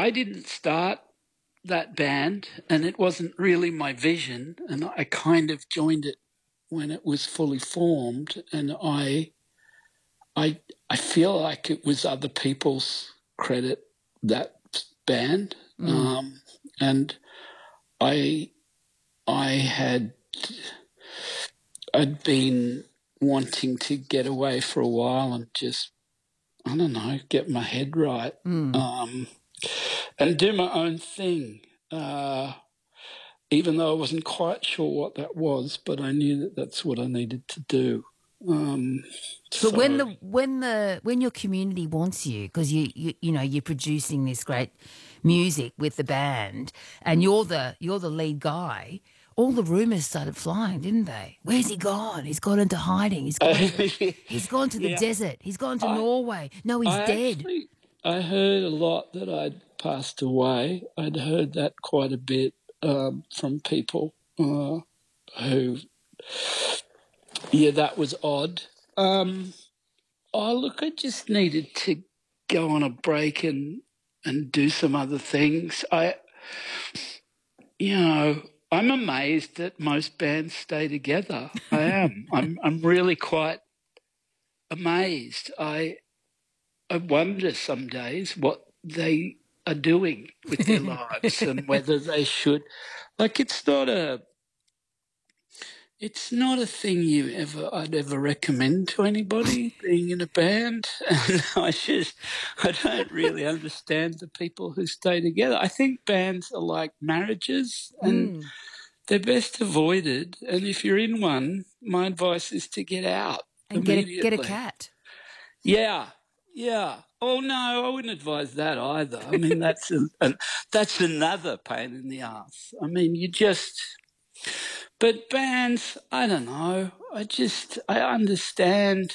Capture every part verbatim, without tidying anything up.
I didn't start that band, and it wasn't really my vision, and I kind of joined it when it was fully formed, and I, I, I feel like it was other people's credit, that band, mm. um, and I, I had, I'd been wanting to get away for a while and just, I don't know, get my head right, mm. um, and do my own thing. Uh, even though I wasn't quite sure what that was, but I knew that that's what I needed to do. Um, but so. when the when the when your community wants you, because you, you you know you're producing this great music with the band, and you're the you're the lead guy, all the rumours started flying, didn't they? Where's he gone? He's gone into hiding. He's gone. To, he's gone to the yeah. desert. He's gone to I, Norway. No, he's I dead. Actually, I heard a lot that I'd passed away. I'd heard that quite a bit. Um, from people uh, who, yeah, that was odd. Um, oh, look, I just needed to go on a break and and do some other things. I, you know, I'm amazed that most bands stay together. I am. I'm. I'm really quite amazed. I, I wonder some days what they are doing with their lives and whether they should. Like, it's not a. It's not a thing you ever I'd ever recommend to anybody, being in a band. And I just I don't really understand the people who stay together. I think bands are like marriages, and mm. they're best avoided. And if you're in one, my advice is to get out and get a, get a cat. Yeah, yeah. Oh no, I wouldn't advise that either. I mean, that's a, a, that's another pain in the ass. I mean, you just. But bands, I don't know. I just, I understand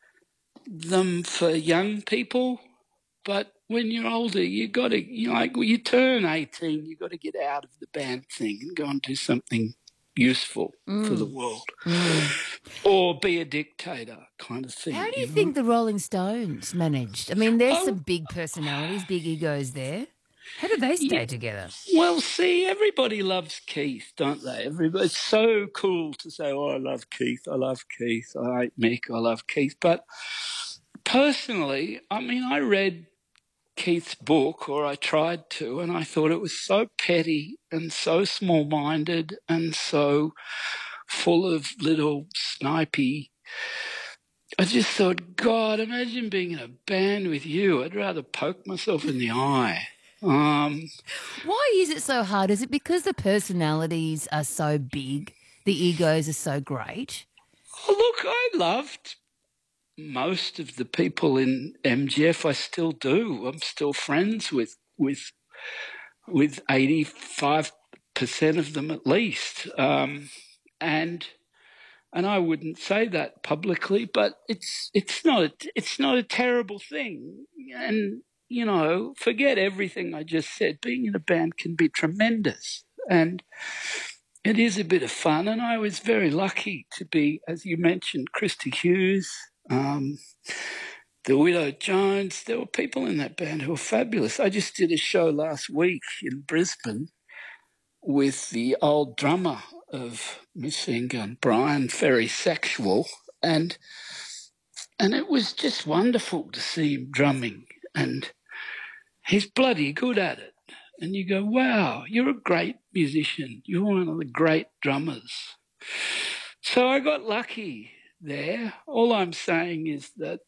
them for young people, but when you're older, you got to, you know, like, when you turn eighteen, you got to get out of the band thing and go and do something useful mm. for the world, mm. or be a dictator kind of thing. How do you, you know? think the Rolling Stones managed? I mean, there's oh, some big personalities, big egos there. How do they stay yeah, together? Well, see, everybody loves Keith, don't they? Everybody, it's so cool to say, oh, I love Keith, I love Keith, I hate Mick, I love Keith. But personally, I mean, I read Keith's book, or I tried to, and I thought it was so petty and so small-minded and so full of little snipey. I just thought, God, imagine being in a band with you. I'd rather poke myself in the eye. Um, Why is it so hard? Is it because the personalities are so big, the egos are so great? Oh, look, I loved most of the people in M G F. I still do. I'm still friends with with with eighty-five percent of them at least, um, and and I wouldn't say that publicly, but it's it's not a, it's not a terrible thing. And you know, forget everything I just said. Being in a band can be tremendous, and it is a bit of fun. And I was very lucky to be, as you mentioned, Christy Hughes, um, the Widow Jones. There were people in that band who were fabulous. I just did a show last week in Brisbane with the old drummer of Machine Gun, Brian, very sexual, and and it was just wonderful to see him drumming, and he's bloody good at it. And you go, wow, you're a great musician. You're one of the great drummers. So I got lucky there. All I'm saying is that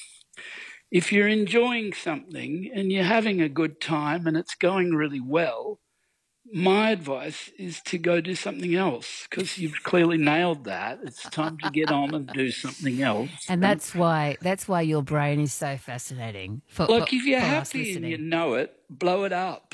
if you're enjoying something and you're having a good time and it's going really well, my advice is to go do something else, because you've clearly nailed that. It's time to get on and do something else. And that's why that's why your brain is so fascinating. For, Like, for, if you're for happy and you know it, blow it up.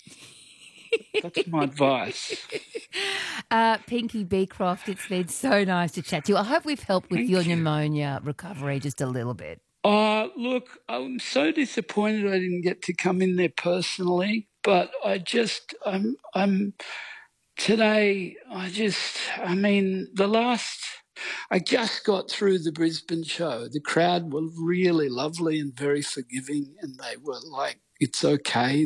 That's my advice. Uh, Pinky Beecroft, it's been so nice to chat to you. I hope we've helped with Thank your you. pneumonia recovery just a little bit. Uh, look, I'm so disappointed I didn't get to come in there personally, but I just, I'm, I'm, today, I just, I mean, the last, I just got through the Brisbane show. The crowd were really lovely and very forgiving, and they were like, it's okay.